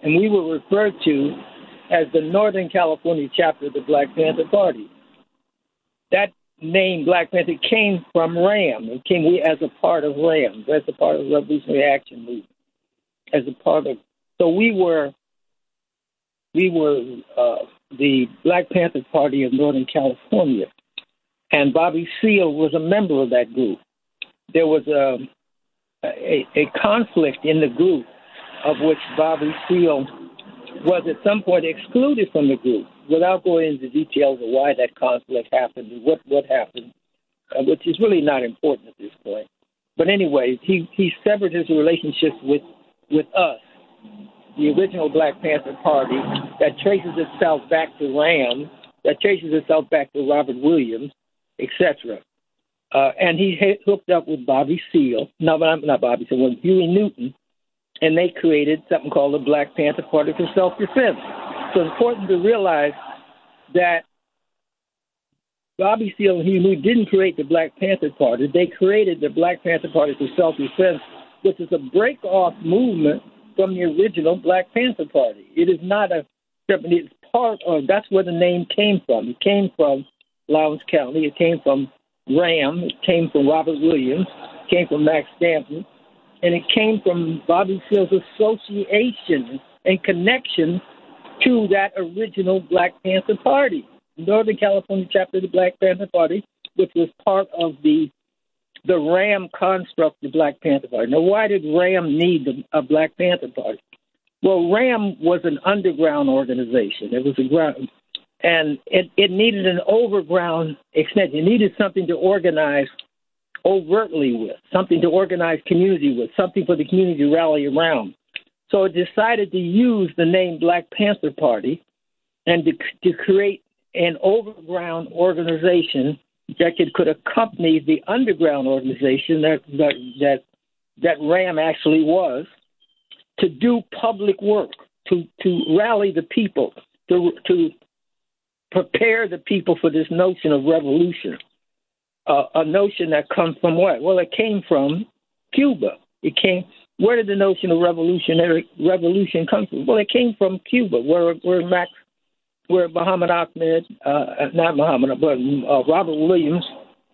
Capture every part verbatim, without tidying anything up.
and we were referred to as the Northern California chapter of the Black Panther Party. That name, Black Panther, came from RAM. It came we as a part of RAM, as a part of the Revolutionary Action Movement, as a part of. So we were, we were uh, the Black Panther Party of Northern California, and Bobby Seale was a member of that group. There was a a, a conflict in the group, of which Bobby Seale was at some point excluded from the group, without going into details of why that conflict happened and what, what happened, uh, which is really not important at this point. But anyway, he, he severed his relationships with, with us, the original Black Panther Party, that traces itself back to RAM, that traces itself back to Robert Williams, et cetera. Uh, and he hit, hooked up with Bobby Seale, no, not Bobby Seale, with Huey Newton, and they created something called the Black Panther Party for Self-Defense. So it's important to realize that Bobby Seale and Huey Newton didn't create the Black Panther Party. They created the Black Panther Party for Self-Defense, which is a break-off movement from the original Black Panther Party. It is not a, it's part of, that's where the name came from. It came from Lowndes County. It came from RAM. It came from Robert Williams. It came from Max Stanton. And it came from Bobby Seale's association and connection to that original Black Panther Party, Northern California chapter of the Black Panther Party, which was part of the the RAM construct of the Black Panther Party. Now, why did RAM need a Black Panther Party? Well, RAM was an underground organization. It was a ground, and it, it needed an overground extension. It needed something to organize overtly with, something to organize community with, something for the community to rally around. So it decided to use the name Black Panther Party and to, to create an overground organization that could, could accompany the underground organization that, that that that RAM actually was, to do public work, to, to rally the people, to to prepare the people for this notion of revolution. Uh, a notion that comes from what? Well, it came from Cuba. It came. Where did the notion of revolutionary revolution come from? Well, it came from Cuba, where where Max, where Muhammad Ahmed, uh, not Muhammad, but uh, Robert Williams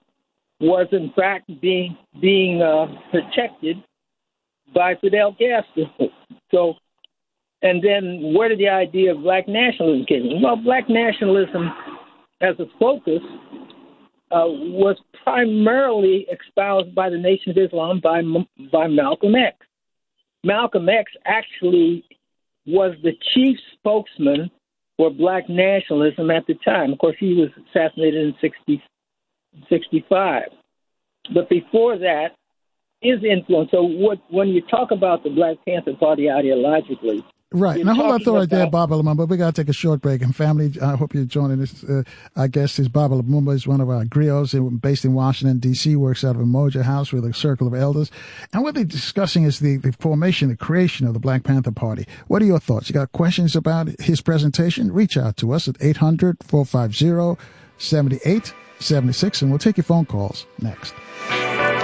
was in fact being being uh, protected by Fidel Castro. So, and then where did the idea of black nationalism come from? Well, black nationalism as a focus Uh, was primarily espoused by the Nation of Islam, by by Malcolm X. Malcolm X actually was the chief spokesman for black nationalism at the time. Of course, he was assassinated in sixty, sixty-five. But before that, his influence. So what, when you talk about the Black Panther Party ideologically, right. Now, hold on thought right there, Baba Lumumba. We got to take a short break. And family, I hope you're joining us. Uh, our guest is Baba Lumumba. He's one of our griots based in Washington, D C, works out of Umoja House with a circle of elders. And what they're discussing is the, the formation, the creation of the Black Panther Party. What are your thoughts? You got questions about his presentation? Reach out to us at eight hundred, four five zero, seven eight seven six, and we'll take your phone calls next.